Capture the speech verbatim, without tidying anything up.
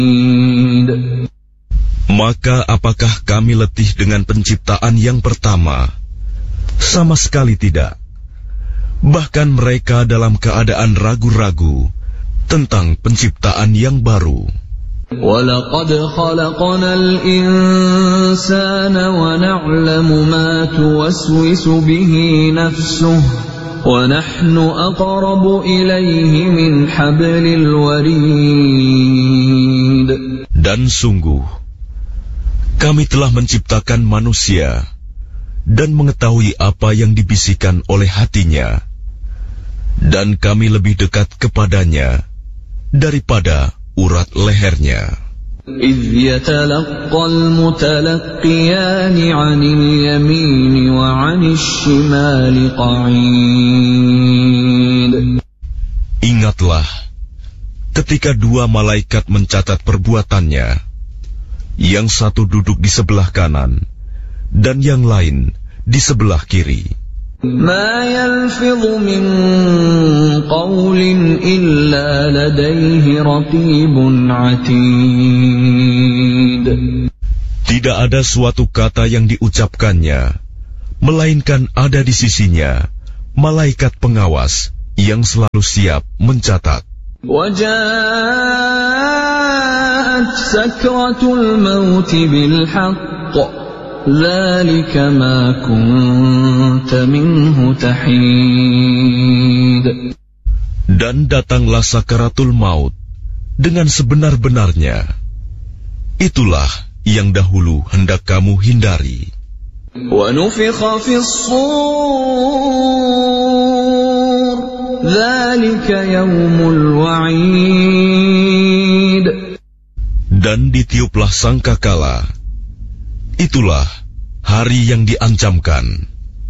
Maka apakah kami letih dengan penciptaan yang pertama? Sama sekali tidak. Bahkan mereka dalam keadaan ragu-ragu tentang penciptaan yang baru. وَلَقَدْ خَلَقْنَا الْإِنسَانَ وَنَعْلَمُ مَا تُوَسْوِسُ بِهِ نَفْسُهُ وَنَحْنُ أَقْرَبُ إِلَيْهِ مِنْ حَبْلِ الْوَرِيدِ. Dan sungguh, kami telah menciptakan manusia dan mengetahui apa yang dibisikkan oleh hatinya, dan kami lebih dekat kepadanya daripada urat lehernya. إِذْ يَتَلَقَّى الْمُتَلَقِّيَانِ عَنِ الْيَمِينِ وَعَنِ الشِّمَالِ قَعِيدٌ. Ingatlah ketika dua malaikat mencatat perbuatannya, yang satu duduk di sebelah kanan dan yang lain di sebelah kiri. ما يلفظ من قول إلا لديه رقيب عتيد. Tidak ada suatu kata yang diucapkannya, melainkan ada di sisinya malaikat pengawas yang selalu siap mencatat. وجاءت سكرة الموت بالحق ذلك ما كنت منه تحيد. Dan datanglah sakaratul maut dengan sebenar-benarnya. Itulah yang dahulu hendak kamu hindari. وَنُفِخَ فِي الصُّورِ ذَلِكَ يَوْمُ الْوَعِيدِ. Dan ditiuplah sangkakala. Itulah hari yang diancamkan.